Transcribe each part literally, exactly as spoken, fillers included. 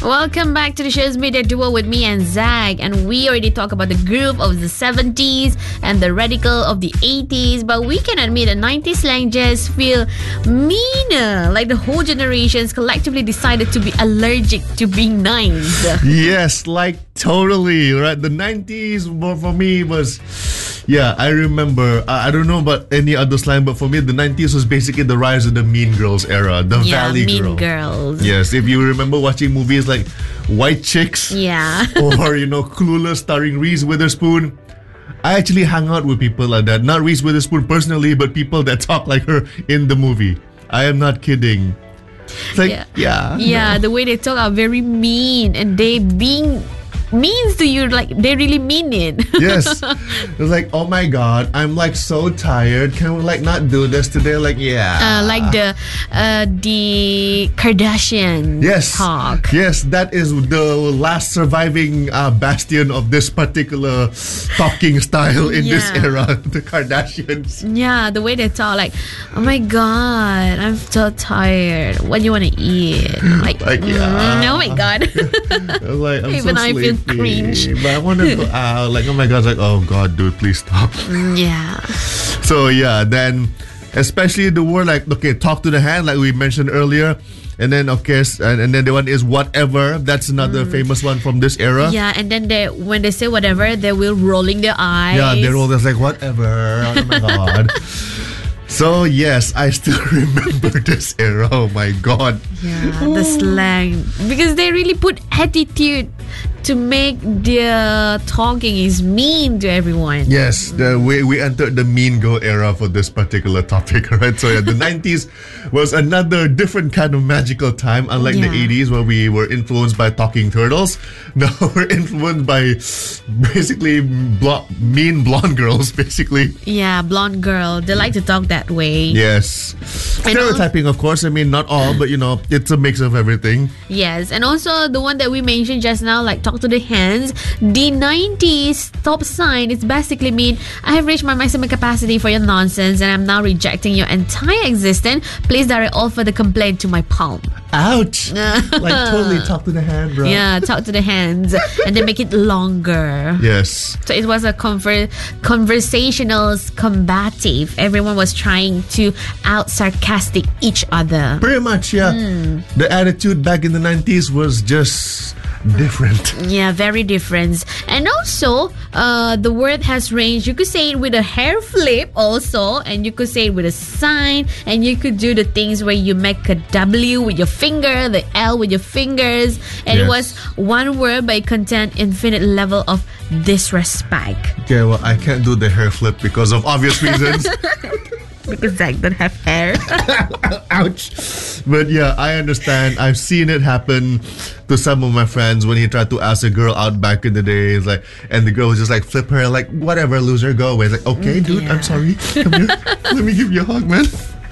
Welcome back to the show's Media Duo with me and Zach. And we already talked about the groove of the seventies and the radical of the eighties. But we can admit that nineties slang just feel meaner. Like the whole generations collectively decided to be allergic to being nice. Yes, like totally, right? The nineties for me was... Yeah, I remember. I, I don't know about any other slang, but for me, the nineties was basically the rise of the Mean Girls era, the yeah, Valley Mean Girl. Girls. Yes, if you remember watching movies like White Chicks, yeah, or you know, Clueless, starring Reese Witherspoon. I actually hang out with people like that. Not Reese Witherspoon personally, but people that talk like her in the movie. I am not kidding. It's like, yeah, yeah, yeah. no. The way they talk are very mean, and they being means to you, like they really mean it. Yes. It's like, oh my god, I'm like so tired. Can we like not do this today? Like, yeah. Uh, like the uh, the Kardashian yes. talk. Yes, that is the last surviving uh, bastion of this particular talking style in Yeah. this era. The Kardashians. Yeah, the way they talk, like, oh my god, I'm so tired. What do you want to eat? Like, Like, yeah. mm, oh my god. I'm like, I'm Even so I feel sleepy, cringe. but I want to go out. Like, oh my god, it's like, oh god, dude, please stop. Yeah. So yeah, then especially the word like, okay, talk to the hand, like we mentioned earlier. And then of course, and, and then the one is whatever. That's another famous one from this era. Yeah, and then they when they say whatever, they will rolling their eyes. Yeah, they're all just like, whatever. Oh my god. So yes, I still remember this era. Oh my god. Yeah, the slang. Because they really put attitude to make their talking is mean to everyone. Yes, the, we, we entered the Mean Girl era for this particular topic, right? So yeah, the nineties was another different kind of magical time, unlike Yeah. the eighties where we were influenced by Talking Turtles. Now we're influenced by basically blo- mean blonde girls, basically. Yeah, blonde girl. They like to talk that way. Yes. And al- Stereotyping, of course. I mean, not all, but you know, it's a mix of everything. Yes, and also the one that we mentioned just now, like talk to the hands. The nineties stop sign is basically mean I have reached my maximum capacity for your nonsense and I'm now rejecting your entire existence. Please direct all further complaint to my palm. Ouch! Like totally talk to the hand, bro. Yeah, talk to the hands and then make it longer. Yes. So it was a conver- conversational combative. Everyone was trying to out sarcastic each other. Pretty much, yeah. Mm. The attitude back in the nineties was just different. Yeah, very different. And also, uh, the word has range. You could say it with a hair flip also, and you could say it with a sign, and you could do the things where you make a W with your finger, the L with your fingers, and Yes. it was one word but it contained infinite level of disrespect. Okay, well, I can't do the hair flip because of obvious reasons. Because Zach don't have hair. Ouch. But yeah, I understand. I've seen it happen to some of my friends when he tried to ask a girl out back in the days, like, and the girl was just like, flip her, like, whatever, loser, go away. It's like, okay, dude, Yeah. I'm sorry. Come here. Let me give you a hug, man.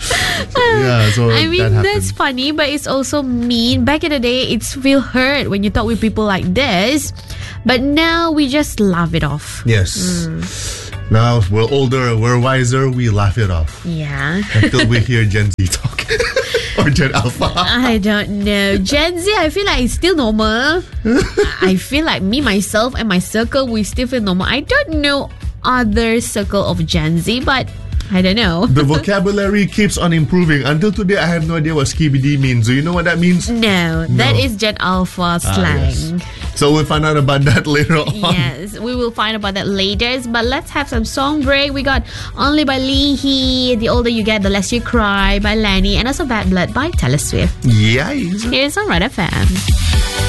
Yeah, so I mean, that happened. that's funny, but it's also mean. Back in the day, it's feel hurt when you talk with people like this. But now we just laugh it off. Yes. Now we're older, we're wiser, we laugh it off Yeah. until we hear Gen Z talk or Gen Alpha. I don't know. Gen Z, I feel like it's still normal. I feel like me, myself, and my circle, we still feel normal. I don't know other circle of Gen Z, but I don't know. The vocabulary keeps on improving. Until today, I have no idea what skibidi means. Do you know what that means? No, that is Gen Alpha slang. yes. So we'll find out about that later on. Yes, we will find about that later. But let's have some song break. We got Only by Lee Hee, The Older You Get, The Less You Cry by Lenny, and also Bad Blood by Taylor Swift. Yes. Here's on Red F M.